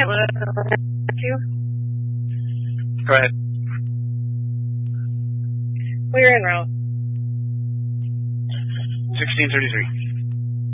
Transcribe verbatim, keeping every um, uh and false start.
Saint Louis. You? Go ahead. We're en route. sixteen thirty-three.